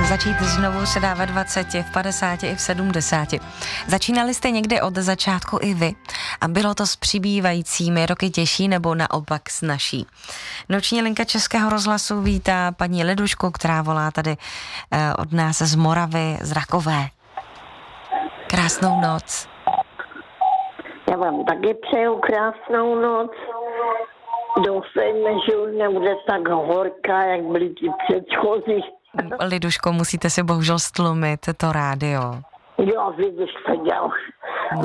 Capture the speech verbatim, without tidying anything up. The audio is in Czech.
začít znovu se dávat dvaceti, v padesáti i v sedmdesáti. Začínali jste někdy od začátku i vy a bylo to s přibývajícími roky těžší nebo naopak snazší? Noční linka Českého rozhlasu vítá paní Lidušku, která volá tady od nás z Moravy, z Rakové. Krásnou noc. Já vám taky přeju krásnou noc. Doufejme, že už nebude tak horká, jak byly ty předchozí. Liduško, musíte si bohužel stlumit to rádio. Jo, vidíš to dělal.